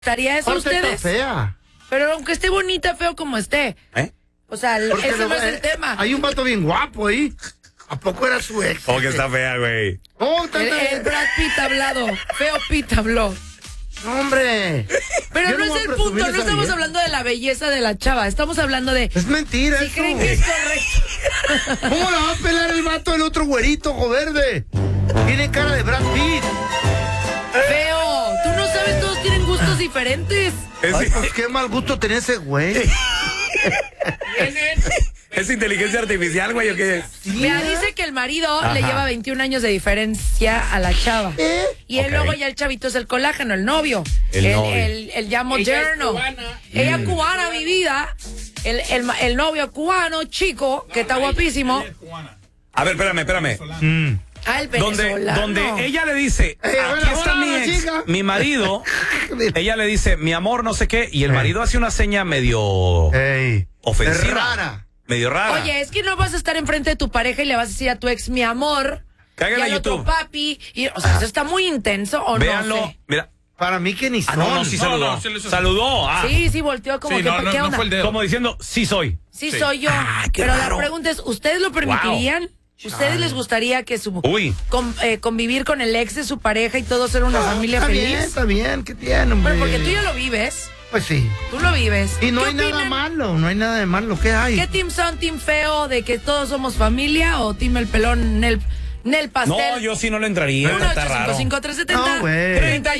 ¿Estaría eso a ustedes? Está fea. Pero aunque esté bonita, feo como esté. O sea, ese no es el tema. Hay un vato bien guapo ahí. ¿A poco era su ex? ¿Cómo que está fea, güey? Oh, El Brad Pitt hablado. Feo Pitt habló. No, hombre. Pero Yo no voy es a el presumir punto, no esa estamos vieja. hablando de la belleza de la chava, estamos hablando de... Es mentira Si eso. creen que es correcto. ¿Cómo la va a pelar el vato del otro güerito, ojo verde? Tiene cara de Brad Pitt. Feo, tú no sabes, todos tienen gustos diferentes. Ay, pues qué mal gusto tenía ese güey. ¿Es inteligencia artificial, güey, o qué? Mira, dice que el marido le lleva 21 años de diferencia a la chava. Y él luego ya el chavito es el colágeno, el novio. El ya moderno. Ella es cubana, mi vida. El novio cubano, chico, que está guapísimo. A ver, espérame. Ah, el venezolano. Donde ella le dice, aquí está mi ex, mi marido, ella le dice, mi amor, no sé qué, y el marido hace una seña medio ofensiva. Es rara. Medio rara. Oye, es que no vas a estar enfrente de tu pareja y le vas a decir a tu ex, mi amor, Cáiganle y a al otro YouTube. papi. Y, o sea, eso está muy intenso, ¿o Véanlo, no sé? mira. Para mí que ni son. No, sí saludó. Saludó. Sí, volteó como que, ¿qué onda? fue el dedo. Como diciendo, sí soy. Sí, soy yo. qué Pero raro. la pregunta es, ¿ustedes lo permitirían? ¿Ustedes les gustaría que convivir con el ex de su pareja y todo ser una familia está feliz? Está bien, ¿qué tiene, hombre? Bueno, porque tú ya lo vives. Pues sí. Tú lo vives. Y no ¿Qué hay nada opinan? malo, no hay nada de malo. ¿Qué hay? ¿Qué team son? ¿Team feo de que todos somos familia o team el pelón Nel pastel? No, yo sí no le entraría. Está raro. 1-855-370-3100. No, güey.